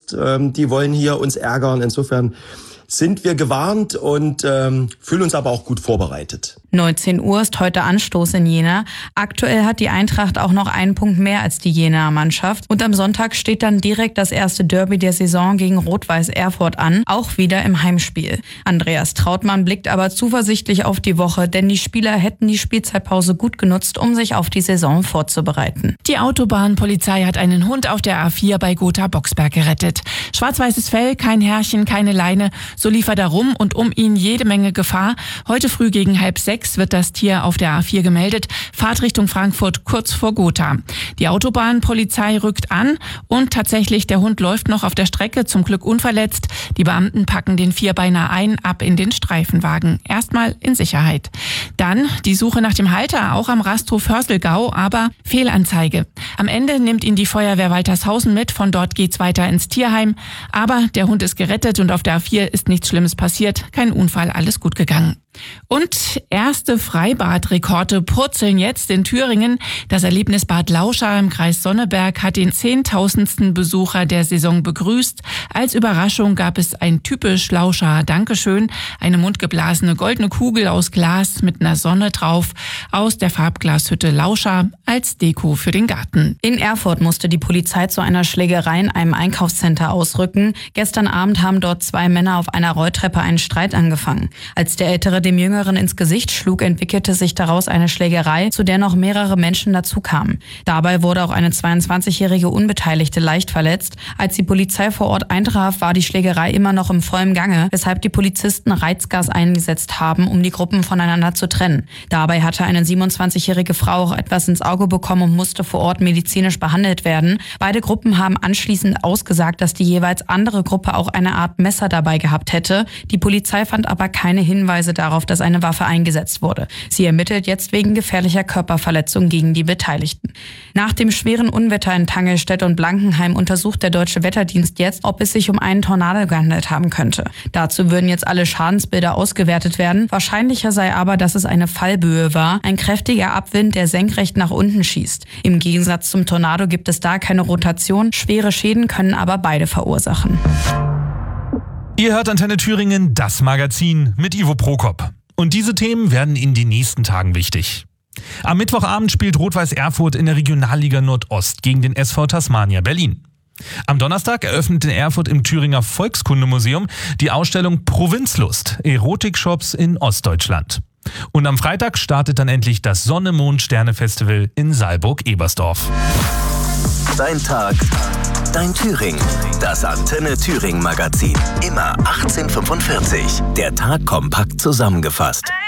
ist. Die wollen hier uns ärgern. Insofern sind wir gewarnt und fühlen uns aber auch gut vorbereitet. 19 Uhr ist heute Anstoß in Jena. Aktuell hat die Eintracht auch noch einen Punkt mehr als die Jenaer Mannschaft. Und am Sonntag steht dann direkt das erste Derby der Saison gegen Rot-Weiß Erfurt an, auch wieder im Heimspiel. Andreas Trautmann blickt aber zuversichtlich auf die Woche, denn die Spieler hätten die Spielzeitpause gut genutzt, um sich auf die Saison vorzubereiten. Die Autobahnpolizei hat einen Hund auf der A4 bei Gotha-Boxberg gerettet. Schwarz-weißes Fell, kein Härchen, keine Leine. So lief er da rum und um ihn jede Menge Gefahr. Heute früh gegen 5:30 wird das Tier auf der A4 gemeldet. Fahrt Richtung Frankfurt kurz vor Gotha. Die Autobahnpolizei rückt an und tatsächlich, der Hund läuft noch auf der Strecke, zum Glück unverletzt. Die Beamten packen den Vierbeiner ein, ab in den Streifenwagen. Erstmal in Sicherheit. Dann die Suche nach dem Halter, auch am Rasthof Hörselgau, aber Fehlanzeige. Am Ende nimmt ihn die Feuerwehr Waltershausen mit. Von dort geht's weiter ins Tierheim. Aber der Hund ist gerettet und auf der A4 ist nichts Schlimmes passiert. Kein Unfall, alles gut gegangen. Und erste Freibadrekorde purzeln jetzt in Thüringen. Das Erlebnisbad Lauscha im Kreis Sonneberg hat den 10.000. Besucher der Saison begrüßt. Als Überraschung gab es ein typisch Lauscher Dankeschön, eine mundgeblasene goldene Kugel aus Glas mit einer Sonne drauf aus der Farbglashütte Lauscha als Deko für den Garten. In Erfurt musste die Polizei zu einer Schlägerei in einem Einkaufscenter ausrücken. Gestern Abend haben dort 2 Männer auf einer Rolltreppe einen Streit angefangen. Als der Ältere dem Jüngeren ins Gesicht schlug, entwickelte sich daraus eine Schlägerei, zu der noch mehrere Menschen dazu kamen. Dabei wurde auch eine 22-jährige Unbeteiligte leicht verletzt. Als die Polizei vor Ort eintraf, war die Schlägerei immer noch im vollen Gange, weshalb die Polizisten Reizgas eingesetzt haben, um die Gruppen voneinander zu trennen. Dabei hatte eine 27-jährige Frau auch etwas ins Auge bekommen und musste vor Ort medizinisch behandelt werden. Beide Gruppen haben anschließend ausgesagt, dass die jeweils andere Gruppe auch eine Art Messer dabei gehabt hätte. Die Polizei fand aber keine Hinweise darauf, dass eine Waffe eingesetzt wurde. Sie ermittelt jetzt wegen gefährlicher Körperverletzung gegen die Beteiligten. Nach dem schweren Unwetter in Tangelstedt und Blankenheim untersucht der Deutsche Wetterdienst jetzt, ob es sich um einen Tornado gehandelt haben könnte. Dazu würden jetzt alle Schadensbilder ausgewertet werden. Wahrscheinlicher sei aber, dass es eine Fallböe war, ein kräftiger Abwind, der senkrecht nach unten schießt. Im Gegensatz zum Tornado gibt es da keine Rotation. Schwere Schäden können aber beide verursachen. Ihr hört Antenne Thüringen, das Magazin mit Ivo Prokop. Und diese Themen werden in den nächsten Tagen wichtig. Am Mittwochabend spielt Rot-Weiß Erfurt in der Regionalliga Nordost gegen den SV Tasmania Berlin. Am Donnerstag eröffnet in Erfurt im Thüringer Volkskundemuseum die Ausstellung Provinzlust, Erotikshops in Ostdeutschland. Und am Freitag startet dann endlich das Sonne-Mond-Sterne-Festival in Saalburg-Ebersdorf. Dein Tag, dein Thüringen. Das Antenne Thüringen Magazin. Immer 18:45. Der Tag kompakt zusammengefasst.